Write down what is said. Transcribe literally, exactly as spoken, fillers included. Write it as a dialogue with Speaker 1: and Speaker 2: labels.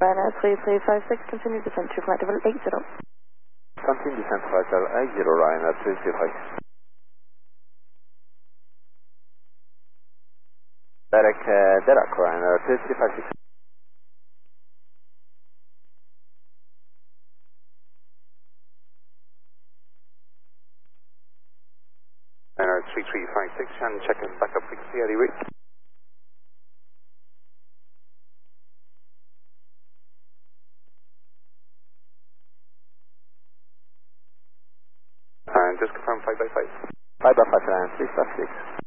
Speaker 1: Ryanair three three five six, continue descent to flight level eight zero.
Speaker 2: Continue descent to flight level eight zero, Ryanair three three five six. Derek, uh, Derek, Ryanair three three five six.
Speaker 3: Ryanair three three five six, and check in backup frequency, Eddie Reed. And just confirm five by five.
Speaker 2: five by five, Ryanair three five six.